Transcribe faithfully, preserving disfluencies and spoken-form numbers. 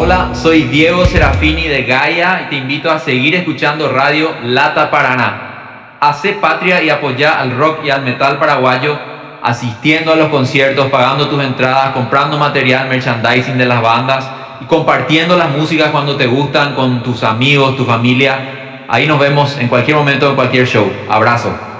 Hola, soy Diego Serafini de Gaia y te invito a seguir escuchando Radio Lata Paraná. Hacé patria y apoyá al rock y al metal paraguayo, asistiendo a los conciertos, pagando tus entradas, comprando material, merchandising de las bandas y compartiendo las músicas cuando te gustan con tus amigos, tu familia. Ahí nos vemos en cualquier momento, en cualquier show. Abrazo.